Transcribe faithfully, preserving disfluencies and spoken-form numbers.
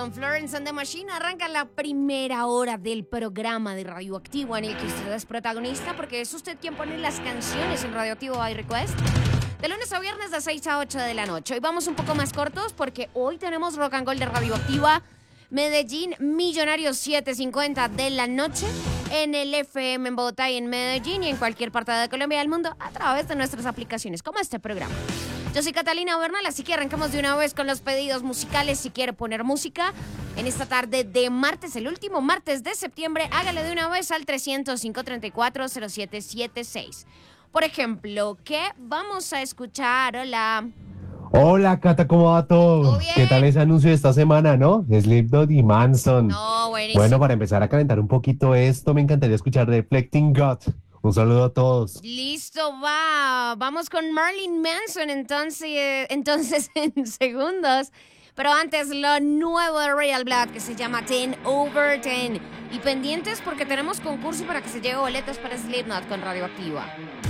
con Florence and the Machine. Arranca la primera hora del programa de Radioactivo en el que usted es protagonista, porque es usted quien pone las canciones en Radioactivo by Request. De lunes a viernes de seis a ocho de la noche. Hoy vamos un poco más cortos porque hoy tenemos Rock and Gold de Radioactiva Medellín, Millonarios siete cincuenta de la noche en el F M en Bogotá y en Medellín y en cualquier parte de Colombia y del mundo a través de nuestras aplicaciones como este programa. Yo soy Catalina Bernal, así que arrancamos de una vez con los pedidos musicales. Si quiere poner música en esta tarde de martes, el último martes de septiembre, hágale de una vez al trescientos cinco treinta y cuatro cero siete setenta y seis. Por ejemplo, ¿qué vamos a escuchar? Hola. Hola, Cata, ¿cómo va todo? ¿Todo bien? ¿Qué tal ese anuncio de esta semana, no? Slipknot y Manson. No, buenísimo. Bueno, para empezar a calentar un poquito esto, me encantaría escuchar Reflecting God. Un saludo a todos. Listo, va. Vamos con Marilyn Manson entonces, entonces en segundos. Pero antes, lo nuevo de Royal Blood, que se llama ten over ten. Y pendientes porque tenemos concurso para que se lleve boletos para Slipknot con Radioactiva.